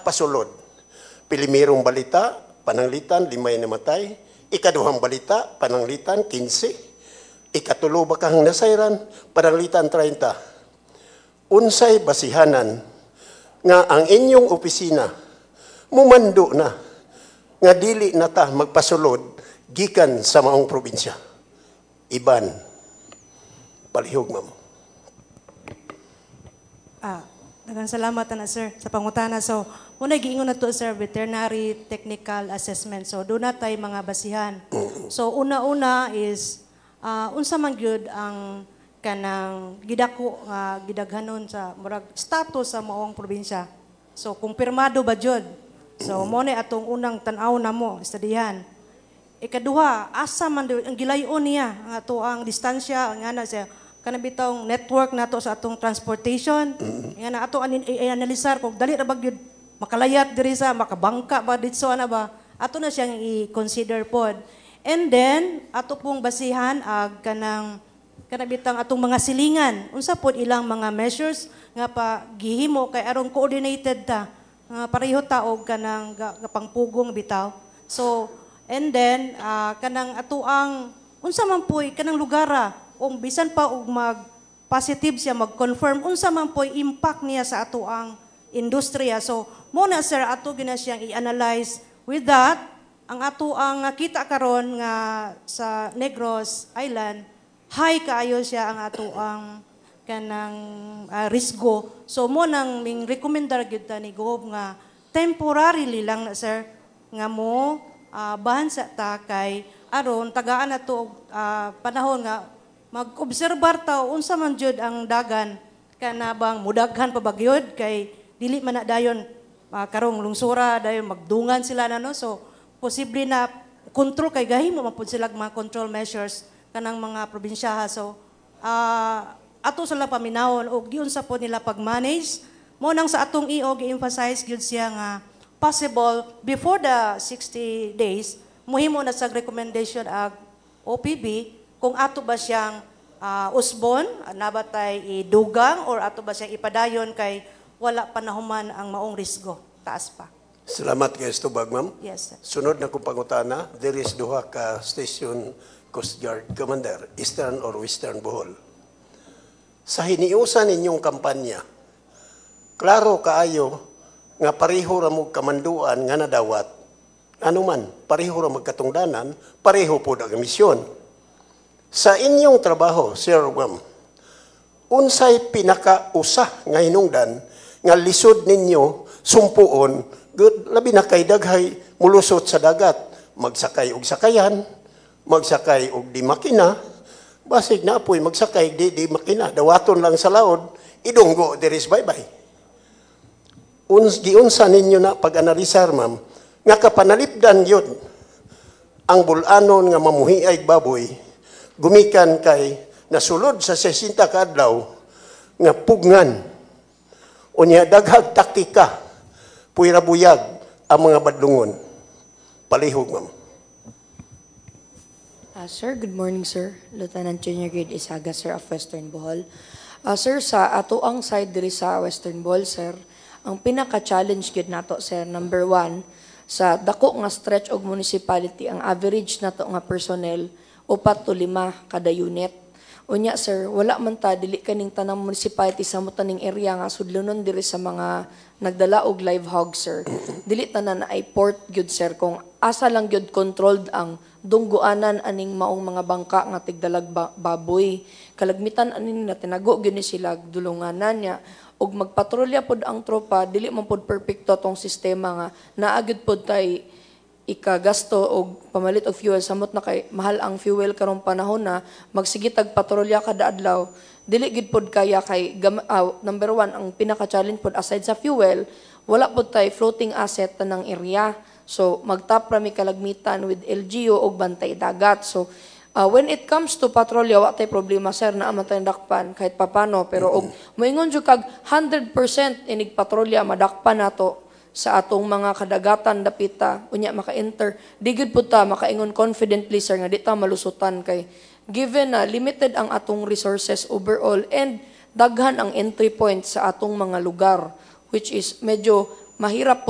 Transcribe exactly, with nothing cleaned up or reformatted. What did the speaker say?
pasulod. Pilimirong balita, pananglitan, limay namatay. Ikaduhang balita, pananglitan, kinse. Ikatulo bakang nasayran, pananglitan, treinta. Unsay basihanan nga ang inyong opisina mumando na nga dili na ta magpasulod gikan sa maong probinsya. Iban. Palihog, ma'am. Ah, daghang salamat na sir sa pangutana. So, muna giingon na to sir, veterinary technical assessment. So, doon na tayo mga basihan. So, una-una is uh, unsa man gyud ang kanang gidako nga uh, gidaghanon sa murag status sa maong probinsya. So, kumpirmado ba jud? So, mo ni atong unang tan-aw namo, estadihan. Ikaduha, asa man ang gilayon niya ang ato ang distansya nga na siya kanang bitong network nato sa atong transportation. Nga na ato anin i-analisar kung dali ra ba gyud makalayat diri sa makabangka ba ditso ana ba. Ato na siyang i-consider pod. And then ato pong basihan ag kanang kanang bitang atong mga silingan. Unsa pod ilang mga measures nga pa gihimo kay aron coordinated ta. Nga pareho ta og kanang gapangpugong bitaw. So and then, uh, kanang atuang, unsa man po'y kanang lugara, o bisan pa og mag-positive siya, mag-confirm, unsa man po'y impact niya sa atuang industriya. So, muna sir, ato gina siyang i-analyze. With that, ang atuang kita karon nga sa Negros Island, high kaayo siya ang atuang kanang uh, risgo. So, mo nang ming recommendar gyud ta ni Gob nga temporarily lang na sir, nga mo, Uh, bahan sa takay aron tagaan na to uh, panahon nga mag-obserbar ta unsa man jud ang dagan kana bang mudaghan pa bagyod kay dili man na dayon uh, karong lungsura dayon magdungan sila na no. So posible na control kay gahimo man pud sila mga control measures kanang mga probinsyaha. So uh, ato sila paminawon og giun sa po nila pag-manage mo nang sa atong I O gi-emphasize gyud siya nga possible, before the sixty days, muhimo na sa recommendation ag O P B, kung ato ba siyang uh, usbon, nabatay idugang, or ato ba siyang ipadayon kay wala panahuman ang maong risgo. Taas pa. Salamat kay Estubag, ma'am. Yes, sir. Sunod na kong pangutana, there is duha ka Station Coast Guard Commander, Eastern or Western Bohol. Sa hiniusan ninyong kampanya, klaro kaayo, nga pareho ra mo kamanduan nga nadawat. Ano man, pareho ra magkatungdanan, pareho po ang misyon. Sa inyong trabaho, Sir Wam, unsay pinaka-usa nga hinungdan nga lisod ninyo sumpuon, good, labi na kay daghay mulusot sa dagat, magsakay og sakayan, magsakay og di makina, basig na apoy magsakay di di makina, dawaton lang sa laod, idunggo diris bye-bye. Uns, giunsa ninyo na pag-analisar, ma'am, nga kapanalipdan yun ang bulanon nga mamuhiay baboy, gumikan kay nasulod sa sesinta kadlaw nga pugnan. Unya daghag taktika, puwira buyag ang mga badlungon. Palihog, ma'am. Uh, sir, good morning, sir. Lieutenant Junior Grade Isaga, sir, of Western Bohol. Uh, sir, sa ato ang side diri sa Western Bohol, sir, ang pinaka-challenge gid nato sir, number one, sa dako nga stretch og municipality, ang average nato nga personnel upat to lima kada unit. Unya sir, wala man ta dili kaning tanang municipality sa mutaning area nga sudlonon diri sa mga nagdala og live hog sir. Dili tanan na ay port gyud sir, kung asa lang gyud controlled ang dungguanan aning maong mga bangka nga tigdalag baboy. Kalagmitan aning na tinago gyud ni sila dulunganan niya. Og magpatrolya pod ang tropa, dili man pod perpekto tong sistema nga naagid pod tay ikagasto og pamalit og fuel samot na kay mahal ang fuel karong panahon na magsigitag patrolya kada adlaw. Dili gid pod kaya kay uh, number one ang pinaka-challenge pod aside sa fuel, wala pod tay floating asset tanang area. So magtap ra mi kalagmitan with L G U og bantay dagat. So Uh, when it comes to patrolya, wa tay problema sir na aman tayong dakpan kahit papano, pero og moingon jud kag one hundred percent inig patrolya madakpan nato sa atong mga kadagatan dapita unya maka-enter, di gud pud ta makaingon confidently sir nga di ta malusutan kay given na limited ang atong resources overall and daghan ang entry point sa atong mga lugar, which is medyo mahirap